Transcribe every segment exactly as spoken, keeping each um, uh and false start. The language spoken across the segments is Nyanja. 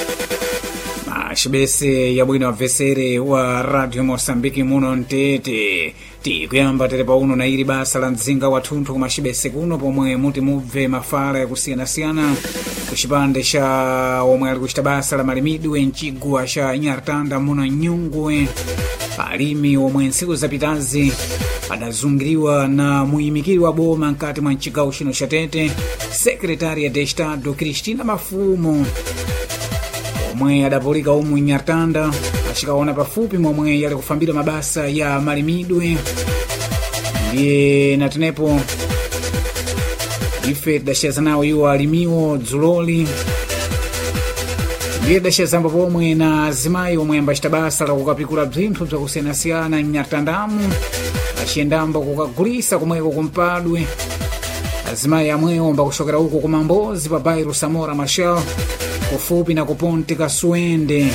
Mashibese ya bwino avesere wa Radio Mosambiki muno ntete tikuyamba tere pauno na ili basa la mzinga wa thunthu kumashibese kuno pomwe muti mubve mafala yakusiyana-siyana kuchipande cha omwe ali kuchita basa la malimidwe mchigwa cha Nyartanda muno Nyungwe. Alimi omwe ntsiku zapitazi adazungiriwa na muyimikiri wa boma nkati mwa mchigawo chino cha Tete, Secretaria de Estado Cristina Mafumo omwe adapulika umu Nyartanda achikaona pafupi momwe yali kufambira mabasa ya malimidwe. Ndiye natenepo ife tidasheza nawo iwo alimiwo dzuloli. Ndiye tidashezamba pomwe na azimayi omwe ambachita basa la kukapikula bzinthu bzakusiyana-siyana m'Nyartandamu achiyendamba kukagulisa komweko kumpadwe. Azimayi amwewo mbakuchokera uko kumambozi pa Bairro Samora Machel kufupi na kuponte Kasuende.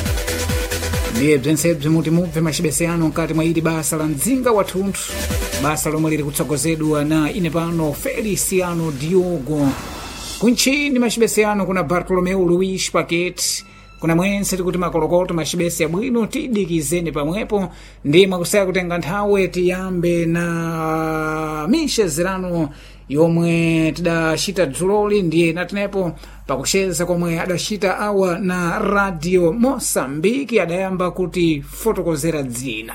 Ndiye bzensebzi muti mubve machibese ano nkati mwa ili basa la mzinga wa thunthu, basa lomwe lili kutsogozedwa na ine pano Feliciano Diogo. Kunchini machibese ano kuna Bartolomeu Luis Paquete, kuna mwense tikuti makolokoto machibese ya bwino tidikizeni pamwepo. Ndiye mwakusaya kutenga nthawe tiyambe na mishe zirano yomwe tidashita dzuloli. Ndiye natenepo pakusheza komwe adashita awa na Radio Mosambiki adayamba kuti fotokozera dzina.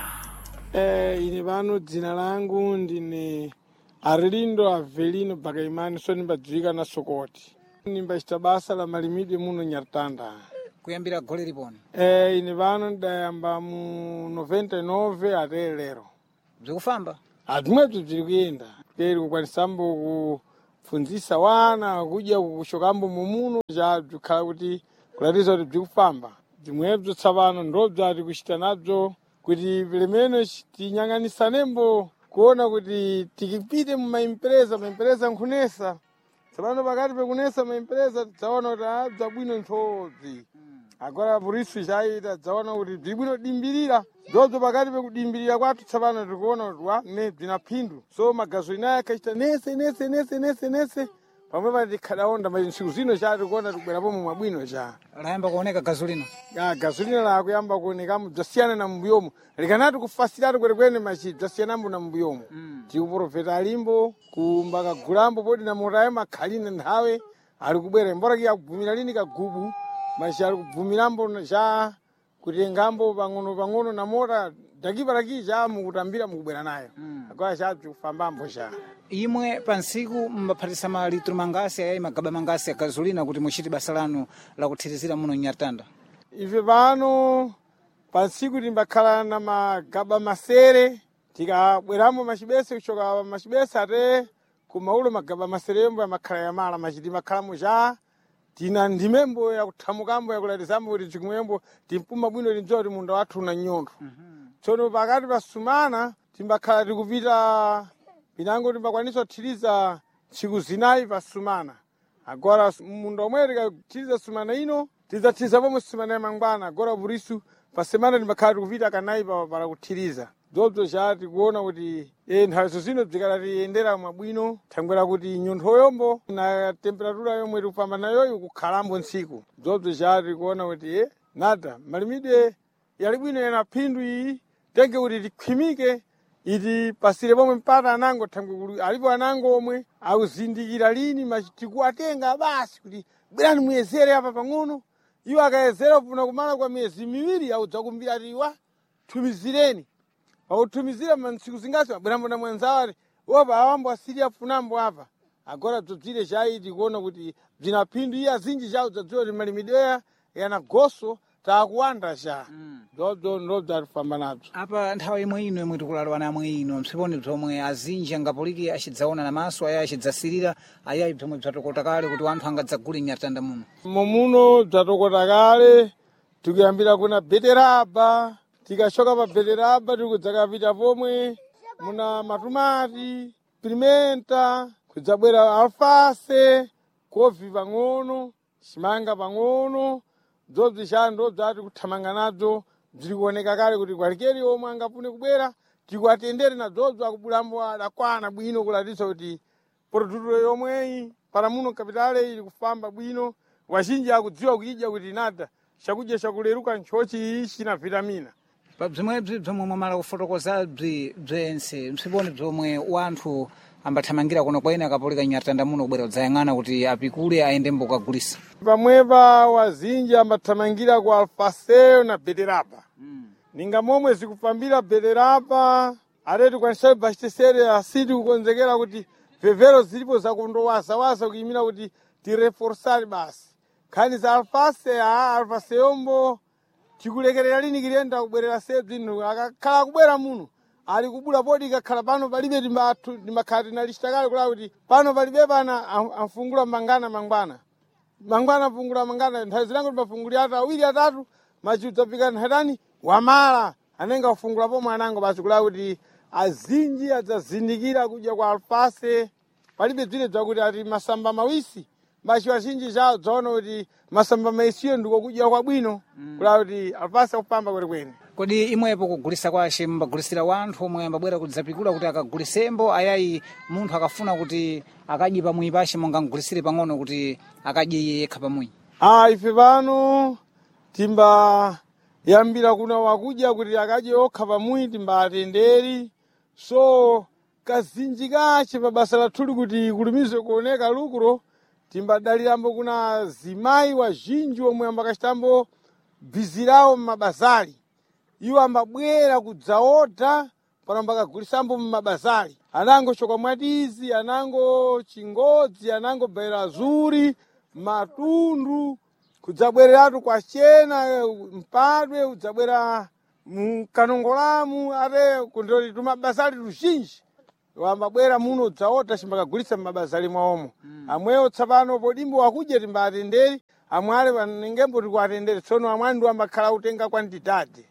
Eh, ine pano dzina langu ndine Arlindo Avelino Bakaimani so nimbadziwika na Sokoti. Nimbachita basa la malimidwe muno Nyartanda. Kuyambira gole liponi? Eh, ine pano ndayamba mu noventa e nove ate lero. Bzikufamba? Adimwetu bziri kuyenda. Keri kukwanisambo kufunzisa wana kuja kushokambo mumuno ja bzikhala kuti kulatiza kuti bzikufamba. Bzimwebzo tsapano ndobzo ati kuchita nabzo kuti vilemeno tinyang'anisanembo kuona kuti tikipite mu maimpreza maimpreza nkhunesa. Tsapano pakati pekunesa maimpreza tidzaona kuti abza bwino nthodzi. Agora purisu chaita dzaona kuti bzibwino dimbirira. Ndobzo pakati pekudimbirira kwathu tsapano tikuona kuti wa ne bzina phindu. So magasolina yakachita nese nese nese nese nese pamwe pati khadaonda masiku zino chati kuona tikubwerapo mu mabwino cha. Layamba kuoneka gasolina? Ya gasolina la kuyamba kuonekamo bzasiyana na mbuyomo. Likanati kufasiratu kwerekwene machi bzasiyanambo na mbuyomo. Mm. Tikuprofeta alimbo kumbaka gulambo podi na motaye makhalina nthawe ali kubwera mbora kia kubvumira lini kagubu machi ali kubvumirambo cha kutengambo pang'ono pang'ono na mota dakipalaki cha mukutambira mukubwera nayo. Mm. Agora cha tikufambambo cha. Imwe pansiku mbaphatisa malitro mangasi ayayi magaba mangasi ya gasolina kuti muchite basa lanu la kuthirizira muno Nyartanda? Ife pano pansiku timbakhala na magaba masere tikabweramo machibese kuchoka machibese ate kumaulo magaba maserembo yamakhala yamala machiti makhalamo cha tina ndimembo yakuthamukambo yakulatizambo kuti chikumwembo timpuma bwino tinzowa kuti munda wathu una nyondo. Mm-hmm. Tsono pakati pasumana timbakhala tikupita pinango timbakwanisa kuthiriza tsiku zinayi pasumana. Agora munda omwe tikathiriza sumana ino tidzathiriza pomwe sumana yamangwana. Agora purisu pasemana timbakhala tikupita kanayi para kuthiriza. Dzobzo chati kuona kuti eh nthawizo zino bzikalatiendera mwabwino thangwera kuti nyonthoyombo na temperatura yomwe tikufamba nayoyo kukhalambo ntsiku. Dzobzo chati kuona kuti eh nada malimidwe yali bwino yana phindu iyi tenge kuti tikhwimike iti pasire pomwe mpata anango thangwe alipo anango omwe akuzindikira lini machitikuatenga basi kuti bwerani muyezere apa pang'ono. Iwo akayezera kufuna kumala kwa miyezi miwiri audzakumbira tiwa thumizireni. Pauthumizira mantsiku zingasi bwerambo na mwenzawari opa awambo asiri afunambo apa. Agora bzodzire chaiti kuona kuti bzina phindu iya zinji chao dzadziwa kuti malimidwe yana goso takuwanda cha. Ndobzo ndobzo atufamba nabzo. Apa nthawi imwe ino imwe tikulalwa namwe ino msiponi bzomwe azinji angapuliki achidzaona na maso ayayi achidzasirira ayayi bzomwe bzatokota kale kuti wanthu angadzagule Nyartanda muno. Momuno bzatokota kale tikuyambira kuna beteraba tikachoka pa beteraba tikudzakapita pomwe muna matumati pimenta kudzabwera alfase kofi pang'ono chimanga pang'ono. Dzobzi chando dzati kuthamanga nadzo bziri kuoneka kale kuti kwalikeri omwe angafune kubwera tikuatendere na dzobzo akubulambo adakwana bwino kulatisa kuti produto yomweyi para muno kapitale ili kufamba bwino. Wachinji akudziwa kuidya kuti nada chakudya chakuleruka nchochi china vitamina. Pa bzimwebzi bzomwe mwamala kufotokoza bzi bzense msibone bzomwe wanthu ambathamangira kuno kwaina akapolika Nyartanda muno kubwera kudzayang'ana kuti apikule ayendembo kukagulisa. Pamwepa wazinji ambathamangira kwa Alfaseo na Beterapa. Mm. Ninga momwe zikufambira Beterapa areti kwa nshabi bachitesere asiti kukonzekera kuti vevero zilipo za kundowasa wasa kuyimira kuti tireforsari basi. Khani za Alfaseo Alfaseombo chikulekerera lini kilenda kubwerera sebzi inu akakhala kubwera muno ali kubula podi kakhala pano palibe timbatu timakhati na lishtakali kula kuti pano palibe pana amfungula mangana mangwana mangwana mfungula mangana nthawi zilango timafunguli ata awiri atatu machiudza pikana hatani wamala anenga ufungula pomwe anango basi kula kuti azinji adzazindikira kudya kwa Alfase palibe zile zakuti ati masamba mawisi bashi wazhinji chao dzoona kuti masamba maisiyo ndiko kudya kwabwino mm. kula kuti Alfase kupamba kwenekwene. Kodi imwepo kugulisa kwashe mbagulisira wanthu omwe ambabwera kudzapikula kuti akagulisembo ayayi munthu akafuna kuti akadye pamwi pashe monga mgulisire pang'ono kuti akadye yekha pamwi? Ah, ife pano timba yambira kuna wakudya kuti akadye okha pamwi timba atenderi so kazinji kache pa basa lathuli kuti kulumize kuoneka lukuro timbadalirambo kuna zimayi wazhinji omwe ambakachitambo bhizirawo mmabazali. Iwo ambabwera kudzaota pano mbakagulisambo mmabazali. Anango choka mwatizi, anango chingodzi, anango bairazuri, matundu, kudzabwereratu kwa chena, mpadwe, kudzabwera mkanongolamu, ate kundoli tumabazali tuzhinji. Wambabwera muno dzaota chimbakagulisa mmabazali mwaomo. Mm. Amweyo tsapano podimbo wakudya timba atenderi, amwale wanengembo tiku atenderi, tsono amwandu ambakhala utenga kwantitati.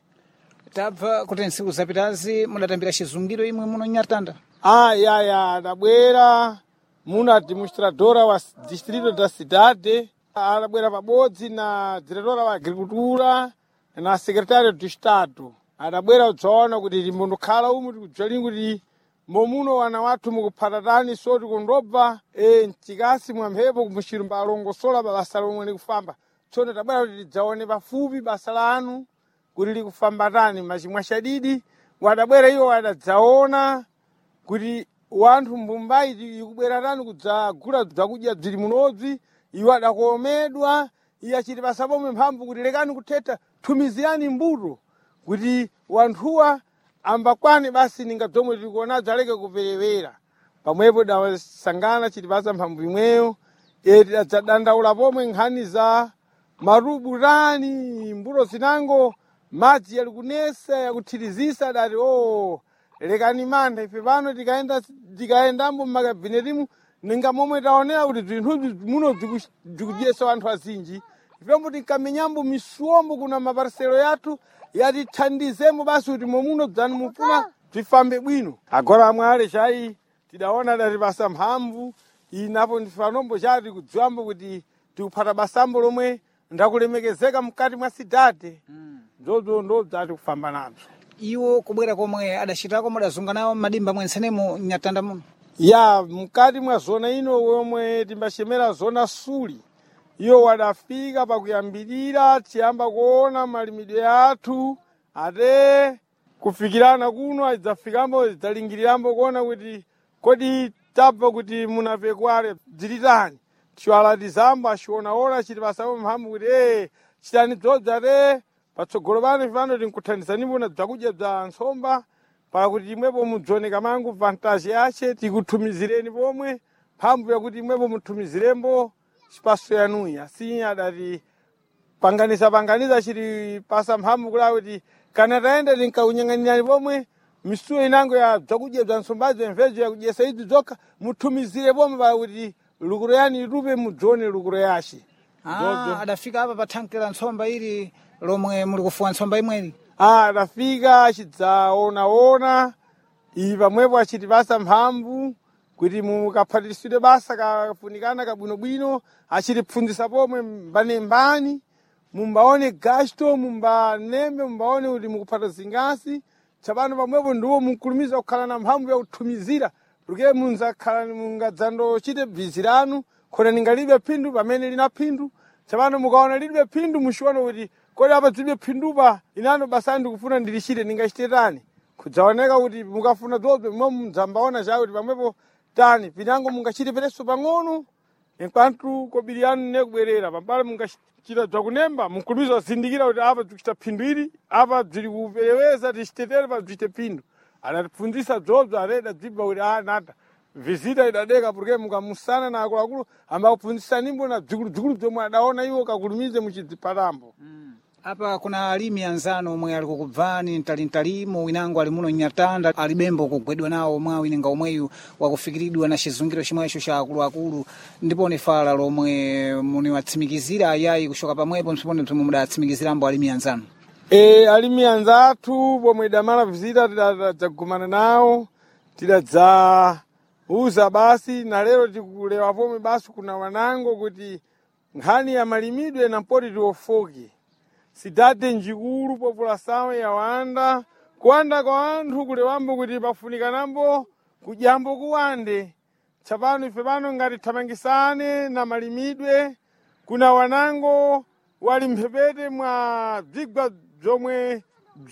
Tabva kuti nsiku zapitazi mudatambira chizungiro imwe muno Nyartanda? Ah, ya ya adabwera muno administradora wa distrito da cidade, adabwera pabodzi na diretora wa agricultura na secretário do estado. Adabwera udzaona kuti timbondokhala umu tikudzwalinga kuti momuno wana wathu mukuphatatani so tikundobva e mtikasi mwamphepo kumuchirumba alongosola basa lomwe likufamba. Tsono tabwera kuti tidzaone pafupi basa lanu kuti likufamba tani machimwa chadidi. Wadabwera iwo wadadzaona kuti wanthu mbumbayi ikubwera tani kudzagula zakudya bzili munodzi. Iwo adakomedwa iye achiti basa pomwe mphamvu kuti lekani kuthetha thumizirani mbuto kuti wanthuwa ambakwane basi ninga zomwe tikuonazo aleke kuperewera. Pamwepo dawasangana chiti basa mphamvu imweyo e tidadzadandaula pomwe nkhani za marubu tani mbuto zinango madzi yali kunesa yakuthirizisa adati o lekani mantha ife pano tikaenda tikaendambo mmakabinetimu ninga momwe taonera kuti zinthu muno zikudyesa wanthu azinji. Ifembo tinkamenyambo misuombo kuna maparselo yathu yatithandizembo basi kuti momuno dzanu mufuna tifambe bwino. Agora amwale chayi tidaona dati basa mphamvu inapo ndifanombo chati kudziwambo kuti tikuphata basambo lomwe ndakulemekezeka mkati mwa sidate. Mm. Zozo ndo dzati kufamba nazo. Iwo kubwera komwe adachitako mudazunga nawo madimba mwensenemo Nyartanda muno? Ya mkati mwa zona ino womwe timbachemera zona suli. Iyo wadafika pakuyambirira tiyamba kuona malimidwe athu ate kufikirana kuno adzafikambo dzalingirirambo kuona kuti kodi tabva kuti munapekwale dzilitani. Chiwala tizambo achionaona chiti basapo mphamvu kuti eh chitani dzodza te patsogolo pano ifano tinkuthandizanipo na zakudya bza nsomba pakuti imwepo mudzoneka mangu vantage yache tikuthumizireni pomwe mphamvu yakuti imwepo muthumizirembo chipaso yanuyi. Asi adati panganiza panganiza chiti pasa mphamvu kula kuti kana taenda tinkaunyang'anirani pomwe misuwo inango ya zakudya bza nsombazo mvezo yakudyesa idzi zokha muthumizire pomwe pakuti lukuro yani itupe mudzone lukuro yache. Ah, adafika apa pa thanki la nsomba ili lomwe muli kufuwa nsomba imweli? Ah, adafika achidzaonaona ivi pamwepo achiti basa mphamvu kuti mukaphatisire basa kafunikana kabwinobwino achitipfunzisa pomwe mbanembani mumbaone gasto mumbanembe mumbaone kuti mukuphata zingasi. Tsapano pamwepo ndiwo mukulumiza kukhala na mphamvu ya kuthumizira porque munzakhala mungadzando chite bhizi lanu khona ningalibe phindu pamene lina phindu Tsapano mukaona lilibe phindu mushiona kuti kodi apa zilibe phindupa inano basa ndikufuna ndilishire ndingachite tani. Kudzaoneka kuti mukafuna dzobe momwe mdzambaona chawo kuti pamwepo tani pinango mungachite pereso pang'ono enquanto kobiriano nekubwerera pambali mungachita dzakunemba mukulumiza zindikira kuti apa tikuchita phindu ili apa dziri kupereweza tichitetere pa tichite phindu. Anatipfundzisa dzobzo areda dzibva kuti ah nata visita idadeka porque mukamusana na akuluakulu ambakupfundzisa nimbo na dzikulu-dzikulu zomwe adaona iwo kakulumize muchidzipatambo. Mm. Apa kuna alimi anzano omwe ali kukubvani ntalintalimo winango ali muno Nyartanda ali bembo kugwedwa nawo mwa winenga omweyu wakufikiridwa na chizungiro chimwecho cha akuluakulu ndipo ni fala lomwe muni watsimikizira ayayi kushoka pamwepo msipone msomo mudatsimikiziramo alimi anzano. E alimi anzatu pomwe idamala visita tidadzagumana nawo tidadza uza basi na lero tikulewa pomwe basi kuna wanango kuti nkhani ya malimidwe na mpoti tiofoke. Sidade njikulu populasawo ya wanda kuwanda kwa anthu kulewambo kuti pafunikanambo kujambo kuwande. Tsapano ife pano ngati thamangisane na malimidwe kuna wanango wali mphepete mwa bzigwa zomwe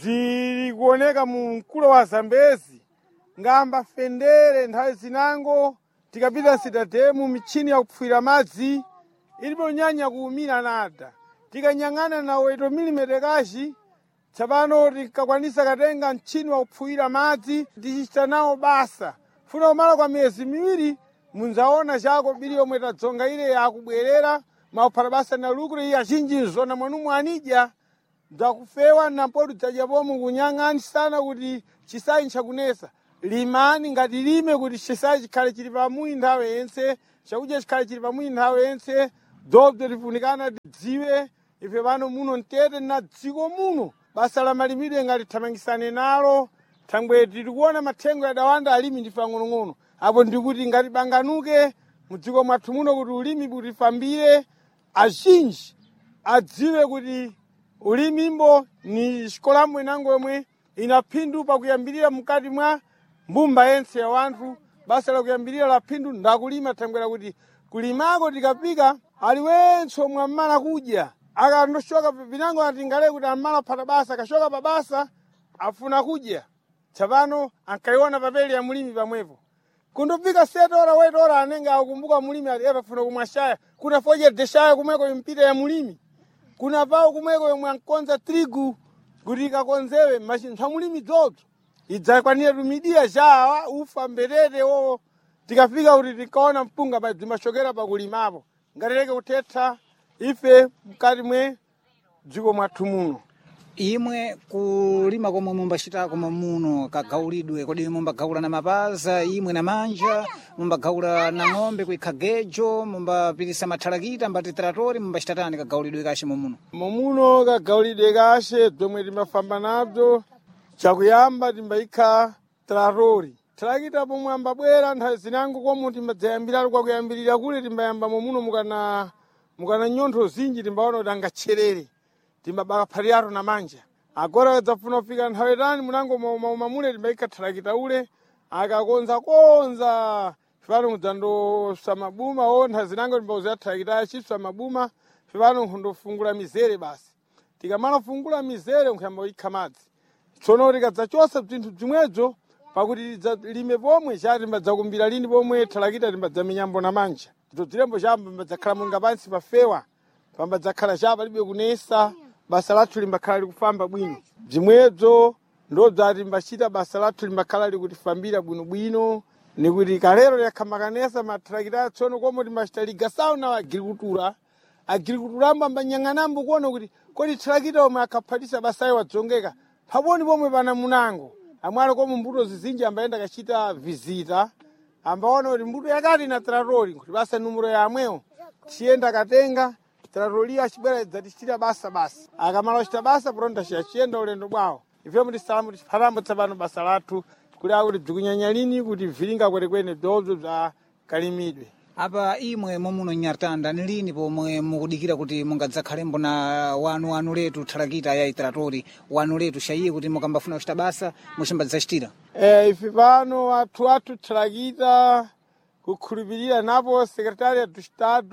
bziri kuoneka mu mkulo wa Zambezi ngamba fendere nthawi zinango tikapita sidademu michini ya kupfuira madzi ilipo nyanya kuumira nada tikanyang'ana na weto milimetre kashi tsapano tikakwanisa katenga mchini wa kupfuira madzi tichita nawo basa funa umala kwa miezi miwiri munzaona chako bili yomwe tadzonga ile yakubwerera mauphala basa na lukulu iya chinjinzo na mwanumu anidya dzakufewa na mpoti dzadya pomwe kunyang'ani sana kuti chisayi nchakunesa limani ngati lime kuti chisayi chikhale chili pamuyi nthawi yense chakudya chikhale chili pamuyi nthawi yense dzobzo tifunikana tidziwe ife pano muno mtete na dziko muno basa la malimidwe ngati thamangisane nalo thangwe tikuona mathengo yadawanda alimi ndife ang'onong'ono apo ndikuti ngati banganuke mudziko mwathu muno kuti ulimi butifambire azhinji adziwe kuti ulimimbo ni xikolambo inango yomwe ina phindu pakuyambirira mukati mwa mbumba yense ya wanthu basa la kuyambirira la phindu ndakulima thangwera kuti kulimako tikapika aliwenso omwe amala kudya akandoshoka pinango atingale kuti amala phata basa akashoka pa basa afuna kudya tsapano ankaiona papeli ya mulimi pamwepo kundopika setora wetora anenge akukumbuka mulimi ati epa funa kumwashaya kuna foje deshaya kumweko impita ya mulimi kuna pao kumweko yomwe ankonza trigu kuti ikakonzewe machintha mulimi dzobzo idzakwanira tumidia jawa ufa mberere wo tikafika kuti tikaona mpunga pa dzimashokera pakulimapo ngatileke kuthetha ife mkati mwe dziko mwathu muno. Imwe kulima komwe mumbachitako muno kagaulidwe kodi mumbagaula na mapaza imwe na manja mumbagaula na ng'ombe kuikhagejo mumbapitisa mathalakita mbati tratori mumbachitatani kagaulidwe kashe muno muno kagaulidwe kashe zomwe timafamba nazo chakuyamba timbayikha tratori thalakita pomwe ambabwera nthawi zinango komwe timbadzayambiralo kwa kuyambirira kule timbayamba muno mukana mukana nyontho zinji timbaona kuti angatcherere timbabaka phati yato na manja agora kadzafuna kufika nthawi tani munango mamule timbayikha thalakita ule akakonza konza fipano mudzandosa mabuma o nthawi zinango timbauza thalakita yachipsa mabuma fipano nkundofungula mizere basi tikamala fungula mizere nkhuyamba kuyikha madzi tsono tikadzachosa bzinthu bzimwedzo pakuti lime pomwe chati timbadzakumbira lini pomwe thalakita timbadzaminyambo na manja zodzilembo chamba mbadzakhala munga pansi pafewa pambadzakhala chapa libe kunesa basa lathu limbakhala likufamba bwino bzimwedzo ndodzati mbachita basa lathu limbakhala likutifambira bwinobwino nikuti kalero liyakhamakanesa mathalakita tsono komwe timbachita ligasawo na agrikultura agrikulturambo ambanyang'anambo kuona kuti kodi thalakita omwe akhaphatisa basayo wadzongeka paboni pomwe pana munango amwalo komwe mbuto zizinji ambayenda kachita vizita ambaona kuti mbuto yakati na tratori kuti basa numero yamwewo chiyenda katenga tratori achibwera idzatichitira basa basi akamala kuchita basa pronto chiyachiyenda ulendo bwawo ife muti salamu tichipatambo tsapano basa lathu kuti akuti bzikunyanya lini kuti vilinga kwenekwene bzobzo bza kalimidwe. Apa imwe muno Nyartanda ni lini pomwe mukudikira kuti mungadzakhalembo na wanu wanu letu thalakita ya tratori wanu letu shayiye kuti mukambafuna kuchita basa muchimbadzachitira? Eh ife pano athu athu thalakita kukhulupirira napo sekretariat do Estado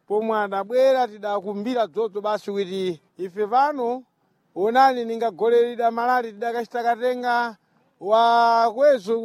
pomwe adabwera tidakumbira dzodzo basi kuti ife pano onani ningagolerera malali tidakachitakatenga wa kwezo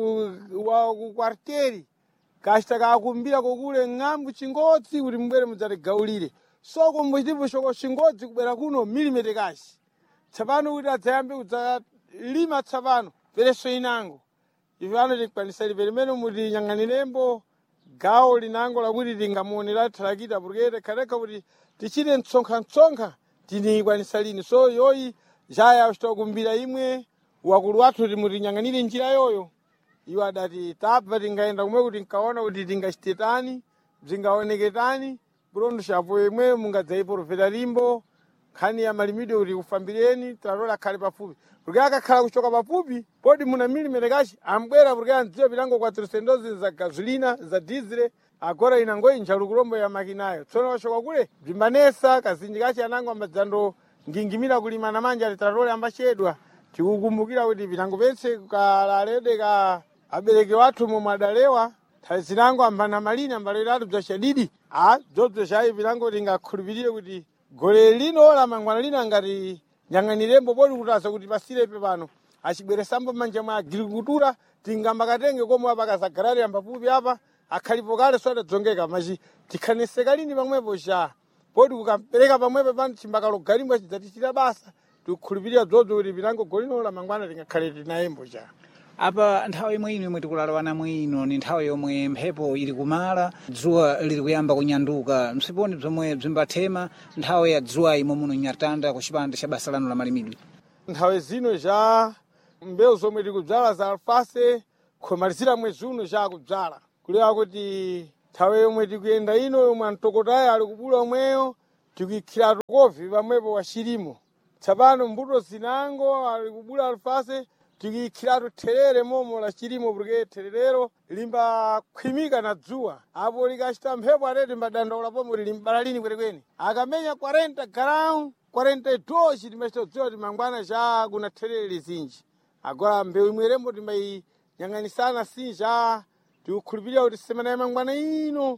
wa kukwarteri kachitakakumbira kokule ng'ambu chingodzi kuti mbwere mudzatigaulire soko mbuchitipo shoko chingodzi kubwera kuno milimete kashi tsapano kuti adzayambe kudzalima tsapano pereso inango ife pano tikwanisa lipe limene muti nyang'anilembo gawo linango lakuti tingamuonera thalakita purkete khaleka kuti tichite mtsonkha-mtsonkha tinikwanisa lini so yoyi jaya uchitakumbira imwe wakulu wathu timuti nyang'anire njira yoyo iwo adati tabva tingaenda kumwe kuti nkaona kuti tingachitetani bzingaoneketani burondo shapo imwe mungadzaiporofeta limbo nkhani ya malimidwe kuti kufambireni talola khale pafupi porque akakhala kuchoka pafupi podi muna milimete kachi ambwera porque andziwa pilango kwa trisendozi za gasolina za dizile agora inango injalu kulombo ya makinayo tsono washoka kule bzimbanesa kazinji kachi anango amadzando ngingimira kulima na manja alitatole ambachedwa tikukumbukira kuti pilango pense kalalede ka abereke wathu momwe adalewa zinango ambana malini ambalelatu bzashadidi a dzobzo shayi pilango tingakhulupirire kuti gole lino la mangwana lino angati nyang'anilembo podi kutaza kuti pasirepe pano achibweresambo manja mwa agrikultura tingambakatenge komwe apa kazagarari ambapupi apa akhalipo kale so adadzongeka machi tikhaneseka lini pamwepo sha podi kukapereka pamwepo pano chimbakalo galimbo chidzatichita basa tikukhulupirira dzobzo kuti pilango gole lino la mangwana tingakhale tinayembo sha apa nthawi imwe ino imwe tikulalawana mwino ni nthawi yomwe mphepo ili kumala dzuwa lili kuyamba kunyanduka msiponi bzomwe bzimbathema nthawi ya dzuwa imwe muno nyartanda ku chipande cha basa lanu la malimidwe nthawi zino ja mbewu zomwe tikudzala za alfase khomalizira mwezi uno ja kudzala kulewa kuti nthawi yomwe tikuyenda ino yomwe amtokotayi ali kubula omweyo tikuikhiratu kovi pamwepo wa chilimo tsapano mbuto zinango ali kubula alfase tikikhiratu therere momo la chilimo porque thererero limba khwimika na dzuwa apo likachita mphepo atete mbadandaula pomwe limbala lini kwenikweni akamenya kwarenta garau kwarenta doshi timachitodziwa kuti mangwana cha kuna therere lizinji agora mbewu imwerembo timbayiyang'anisana sinja tikukhulupirira kuti semana ya mangwana ino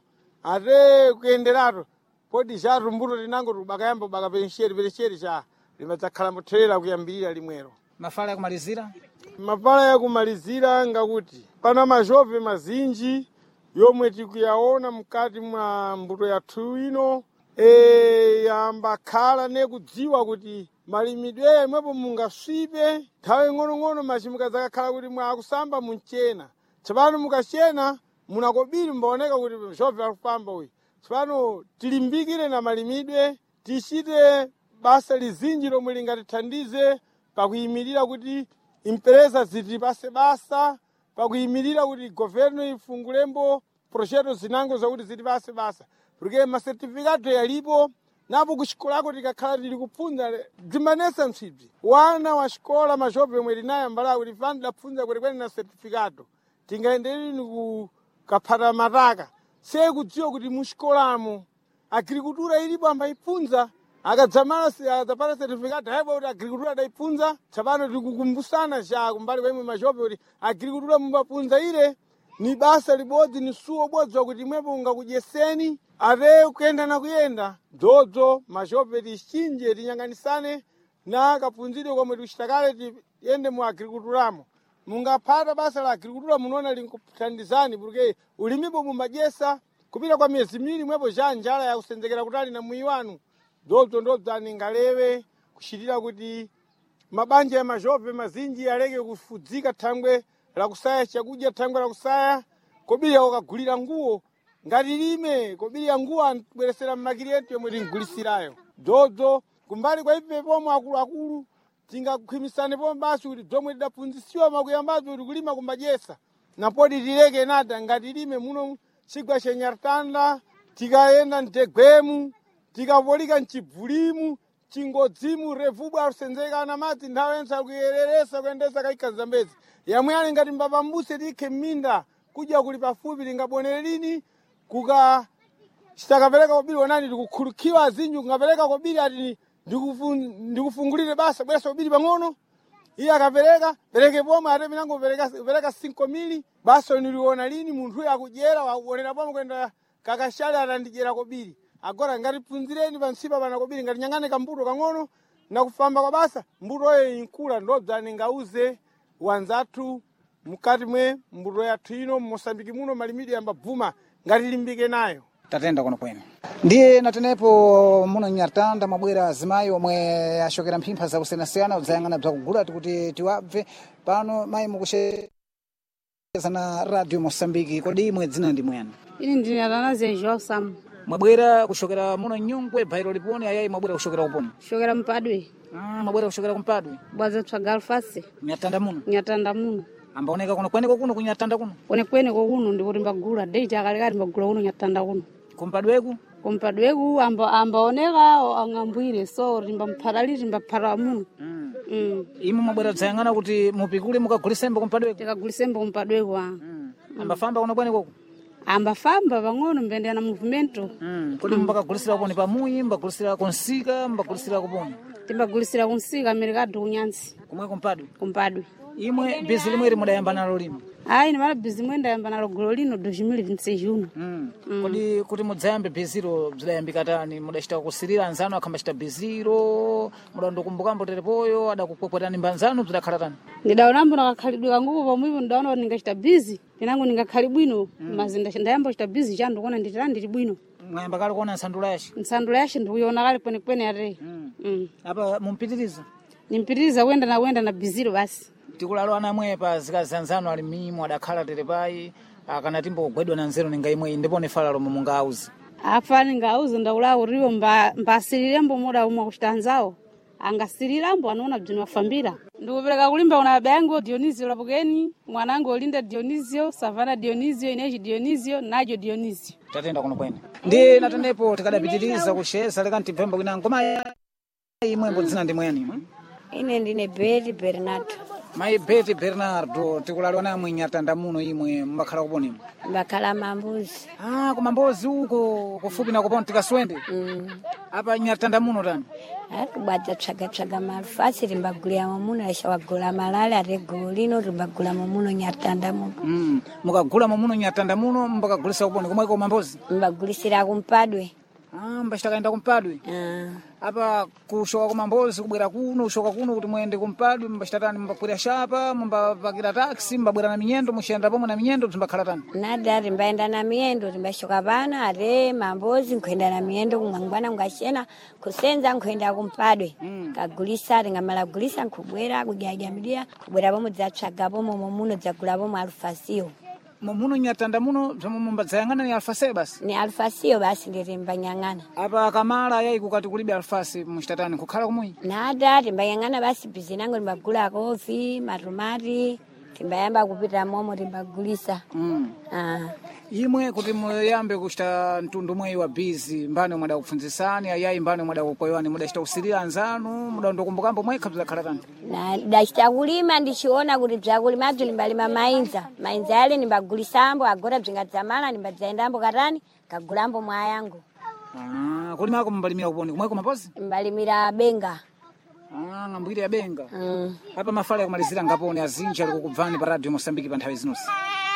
ate kuyenderatu podi chatu mbuto tinango tubakayamba baka pensheri pensheri cha limadzakhala mbotherera kuyambirira limwero mafala ya kumalizira mafala ya kumalizira ngakuti pana mazhove mazinji yomwe tikuyaona mkati mwa mbuto yathu ino e yambakhala nekudziwa kuti malimidwe imwepo mungaswipe nthawi ng'onong'ono machi mukadzakakhala kuti mwakusamba munchena tsopano mukachena munakobiri mbaoneka kuti zhove akufamba uyu tsopano tilimbikire na malimidwe tichite basa lizinji lomwe lingatithandize pakuyimirira kuti impresa zitipase basa pakuyimirira kuti governo ifungulembo projeto zinango zakuti zitipase basa porque masertifikato yalipo napo kuxikolako tikakhala tili kupfunza bzimbanesa msibzi wana wa xikola mazhove yomwe linayo mbala kuti fani dapfunza kwenikweni na sertifikato tingaendeleni kukaphata mataka sekudziwa kuti muxikolamo agrikultura ilipo ambayipfunza akadzamala akadzapata certificate haipo kuti agrikultura adaipunza tsapano tikukumbusana cha kumbali kwa imwe mazhove kuti agrikultura mumbapunza ile ni basa libodzi ni suwo bodzi wakuti imwepo ungakudyeseni ate kuyenda na kuyenda dzodzo mazhove tichinje tinyang'anisane na kapunzidwe komwe tikuchitakale tiyende mu agrikulturamo mungaphata basa la agrikultura munoona linkuthandizani porque ulimipo mumbadyesa kupita kwa miyezi miwiri mwepo ja njala yakusenzekera kutali na mwiyi wanu dzodzo ndodzani ngalewe kuchitira kuti mabanja ya mazhove mazinji aleke kufudzika thangwe la kusaya chakudya thangwe la kusaya kobiri akagulira nguwo ngati lime kobiri ya nguwo antibweresera mmakiliyenti yomwe tingulisirayo dzodzo kumbali kwa ife pomwe akuluakulu tingakhwimisane pomwe basi kuti zomwe tidapfunzisiwa makuyambazo kuti kulima kumbadyesa napoti tileke nada ngati lime muno chigwa cha Nyartanda tikayenda mtegwemu tikapolika mchibvulimu chingodzimu revubwa arusenzeka na madzi nthawi yense akuyereresa kuyendesa kaika zambezi yamwe ali ngati mbapambuse tikhe minda kudya kuli pafupi tingabonere lini kuka chitakapereka kobiri onani tikukhulukhiwa azinji kungapereka kobiri ati ndikufungulire basa bwesa kobiri pang'ono iye akapereka pereke pomwe ate minango pereka cinco mili basa niliona lini munthu uyo akudyera wakuonera pomwe kwenda kakashale atandidyera kobiri agora ngatiphunzireni pansipa pana kobiri ngati nyang'ane kambuto kang'ono nakufamba kwa basa mbutoyo inkula ndobzani ngauze wanzathu mukati mwe mbuto yathu ino Mosambiki muno malimidi yambabvuma ngatilimbike nayo. Tatenda kuno kwenu ndiye natenepo muno Nyartanda mabwera azimayi omwe ashokera mphimpha zakusiyanasiyana udzayang'ana bzakugula kuti tiwabve pano mayi mukucheza na Radio Mosambiki. Kodi imwe dzina ndi mwene? Ini ndine Atanaze Josam. Mwabwera kushokera muno Nyungwe Bairo Liponi ayayi mwabwera kushokera kuponi? Shokera Mpadwe. Ah, mwabwera kushokera kumpadwe. Bwaza tswaga Alfasi. Nyartanda muno. Nyartanda muno. Ambaoneka kuno kweneko kuno kunyartanda kuno? Kone kweneko kuno ndikuti mbagula date akalekati mbagula kuno Nyartanda kuno. Kumpadweku? Kumpadweku amba ambaoneka angambwire so timbamphata timbaphata muno. Mm. Mm. Imo mwabwera dzayang'ana kuti mupikule mukagulisembe kumpadweku? Tikagulisembe kumpadweku. Ah. Mm. Ambafamba kuno kweneko? Ambafamba pang'ono mbendera movimento. Mm. Kodi mbakagulisira kuponi pamuyi, mbagulisira kunsika, mbagulisira kuponi? Timbagulisira kunsika merikado kunyansi. Kumwe kumpadwe? Kumpadwe. Imwe bizi limwe mudayamba nalo lino? Ayi ni mara bizi mwenda yamba nalo golo lino dois mil e vinte e seis juno. Mm. Mm. Kodi kuti mudzayambe biziro bzidayambika tani mudachita kusirira anzano akhambachita biziro mudandokumbukambo terepoyo adakukwepwetani mbanzano bzidakhala tani? Ndidaonambo nakakhalidwe kanguko pamwipo ndaona kuti ningachita bizi pinango ningakhali bwino. Mm. Mazinda ndayamba kuchita bizi chando kuona nditira ndiri bwino. Mwayamba kale kuona nsandula yashi? Nsandula yashi ndikuiona kale kwene kwene ate. Mm. Mm. Apa mumpitiriza? Nimpitiriza wenda na wenda na biziro basi. Tikulalo anamwe pa zikazanzano ali mimo adakhala terepai akanatimbo kugwedwa na nzeru ninga imwe ndipo nefalalo mungauzi. Afani ngauzi ndaulawo riwo mba mbasirirambo muda umwe kuchitanzao. Angasirirambo anaona bjino wafambira. Ndikupereka kulimba una baba yangu Dionisio Lapokeni, mwanangu Olinda Dionisio, Savana Dionisio, Ineji Dionisio, Najo Dionisio. Tatenda kuno kwene. Ndiye natenepo tikadapitiriza kushesa leka ntipemba kwina ngoma imwe mbo dzina ndi mwene imwe. Ine ndine Betty Bernardo. Mai Betty Bernardo tikulalo namwe Nyartanda muno imwe mbakhala kuponi imwe? Mbakhala Mambuzi. Ah, kumambozi uko kufupi na kuponi tikaswende? Mm. Apa Nyartanda muno tani? Aku bwaja tsaga tsaga malfasi rimbagulya muno aisha wagula malala regolo lino rimbagula muno Nyartanda muno. Mm. Mukagula muno Nyartanda muno mbakagulisa kuponi kumwe ko mambozi? Mbagulisira kumpadwe. Ah, mbashitakaenda kumpadwe? Ah. Apa kushoka kumambozi kubwera kuno ushoka kuno kuti muende kumpadwe mbashitatani mbakwira shapa mbapakira taxi mbabwera na minyendo mushenda pomwe na minyendo zimbakhala tani? Nada rimbaenda na minyendo rimbashoka pana ate mambozi nkwenda na minyendo kumwangwana ngashena kusenza nkwenda kumpadwe. Mm. Kagulisa ringamala gulisa nkubwera kugyaja midia kubwera pomwe dzatsvaga pomwe muno dzagula pomwe alfasio. Muno Nyartanda muno zomumba dzayang'ana ni alfase basi? Ni alfasio basi ndirimbanyang'ana. Apa kamala yayi kukati kulibe alfasi mushitatani kukhala kumwi? Nada rimbayang'ana basi bizinango rimbagula kofi, matomati, timbayamba kupita momo rimbagulisa. Mm. Ah. Imwe kuti muyambe kuchita mtundu mweyi wa bizi mbane mwada kupfunzisani ayayi mbane mwada kukoyani mudachita kusirira anzanu muda ndokumbukambo mwekha bzakhala tani? Na dachita kulima ndichiona kuti bzakulima bzo nimbalima mainza. Mainza yale nimbagulisambo agora bzingadzamala nimbadzaendambo katani kagulambo mwayangu. Ah, kulima ako mbalimira kuponi kumweko mapozi? Mbalimira benga. Ah, ngambwire ya benga. Mm. Apa mafala ya kumalizira ngaponi azinja likukubvani pa Radio Mosambiki pa nthawi zinosi?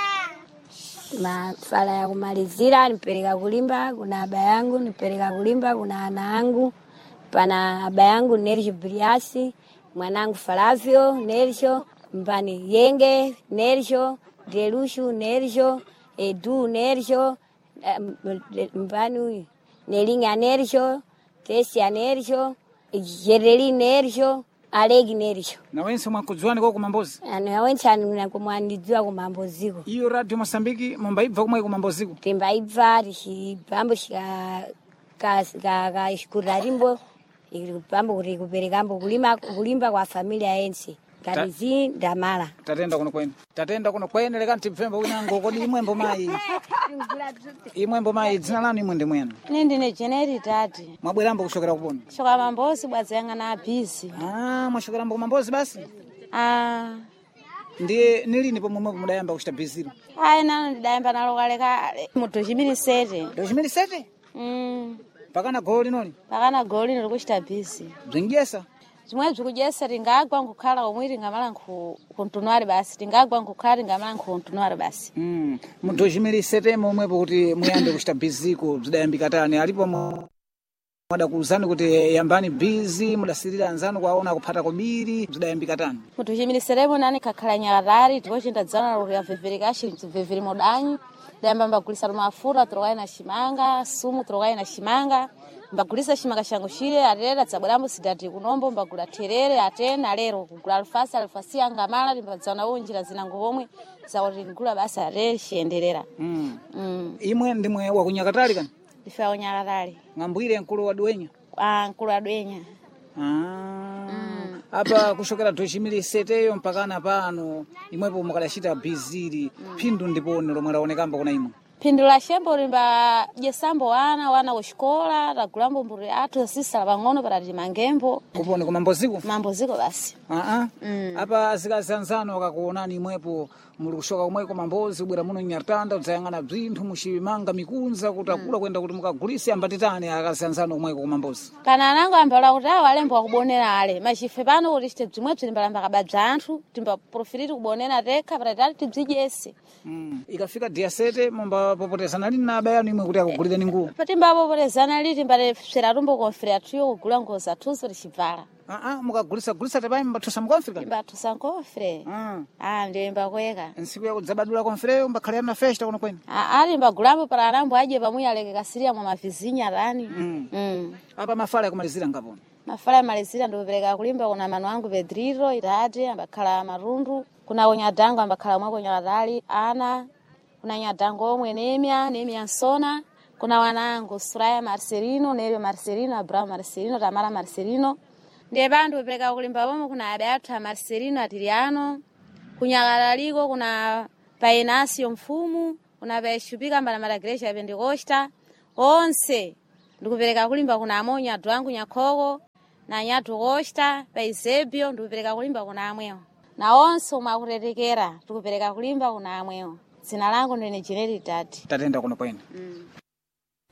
Mafala ya kumalizira nipeleka kulimba kuna aba yangu, nipeleka kulimba kuna ana yangu, pana aba yangu Nerjo Briasi, mwanangu Falavio Nerjo, mbani Yenge Nerjo, Delushu Nerjo, Edu Nerjo, mbani huyu Nelinga Nerjo, Tesia Nerjo, Jereli Nerjo, Alegi Nerjo. Na wense mwakudzwani kwa kumambozi? Na wense kumwandidzwa kumamboziko. Iyo Radio Mosambiki mumbaibva kumwe kumamboziko? Timbaibva richibambo shika ka ka ka shikurarimbo ikupambo kuti kuperekambo kulima kulimba kwa familia yense. Kalizi ndamala. Tatenda kuno kwene. Tatenda kuno kwene leka ntipfemba kunyango kodi imwembo mai. Imwembo mai dzina lanu imwe ndi mwene? Ine ndine Jeneri Tati. Mwabwerambo kushokera kuponi? Shoka mambozi bwadzayang'ana busy. Ah, mwashokerambo kumambozi basi? Ah. Ndiye nilini pomwe mwe mudayamba kuchita biziro? Ai nano ndidayamba nalo kale kale mu dois mil e sete. dois mil e sete? Mm. Pakana goli noli? Pakana goli noli kuchita busy. Bzingesa? chimwebzi kujesa tingagwa nkukhala komwe tingamala nkuntunwari basi tingagwa nkukhala tingamala nkuntunwari basi. Mm. Mu dois mil e sete momwepo kuti muyambe kuchita biziko zidayambika tani alipo mwadakuzani kuti yambani bizi mudasirira anzanu kwaona kuphata kobiri zidayambika tani? Mu dois mil e sete nani kakhala nyakatali tikochita dzana lo yaveverekashi mveveri modanyi dayamba mbagulisa mafuta trokai na shimanga sumu trokai na shimanga mbagulisa shimanga shangu shile atera tsabwerambo sidati kunombo mbagula terere atena lero kugula alfasi alfasi angamala timbadzana unjira zinango pomwe zakuti ngula basa atere shienderera. Mm. Mm. Imwe ndimwe wakunyakatali kani? Ndife wakunyakatali. Ngambwire nkulu wa Dwenya? Ah, nkulu wa Dwenya. Ah. Mm. Apa kushokera dois mil e sete yo mpakana pano imwepo mukadachita biziri mm. Phindu ndipone lomwe laonekamba kuna imwe? Phindu la shembo limba jesambo wana wana kushikola tagulambo mburi atu sisa pang'ono parati mangembo kupone ku mamboziko mamboziko basi. Ah ah. Mm. Apa zikazanzano akakuonani imwepo muli kushoka kumweko mambozi kubwera muno Nyartanda udzayang'ana bzinthu muchimanga mikunza kuti akula kwenda kuti mukagulise ambatitani akazanzano kumweko kumambozi? Pana anango ambala kuti awo alembo akubonera ale machife pano kuti chite bzimwebzi timbalamba kabadza anthu timba profiliti kubonera tekha parati tibzijese. Mm. Ikafika dia sete momba popotezana lini na abayanu imwe kuti akugulireni nguo? Patimba popotezana liti mbatepsera tumbo konfera tuyo kugula nguo zathuzo tichivala. Ah ah mukagulisa gulisa tepai mbathusa mukonfera? Mbathusa nkofre. Ah. Ah ndiye mbakweka. Nsiku ya kudzabadula konfera mbakhalira na festa kuno kwenu? Ah ali mbagulambo para arambo aje pamuya leke kasiria mwa mavizinya rani. Mm. Mm. Apa mafala yakumalizira ngapona? Mafala yamalizira ndikupereka kulimba kuna manu wangu Pedriro Irate ambakhala marundu kuna onyadango ambakhala mwako nyakatali ana kuna nyadango omwe Nemia Nemia Nsona kuna wanangu Suraya Marcelino Nero Marcelino Abraham Marcelino Tamara Marcelino ndiye bandu kupereka kulimba pomwe kuna Abeata Marcelino Atiliano kunyakataliko kuna Painasio Mfumu kuna Paishupika mbala Maragresha ya Pentecosta onse ndikupereka kulimba kuna Amonya Dwangu Nyakoko na Nyatu Costa Paisebio ndikupereka kulimba kuna amwewo na onse umakutetekera ndikupereka kulimba kuna amwewo. Zina langu ndine Jineri Tati. Tatenda kuno kwenu. Mm.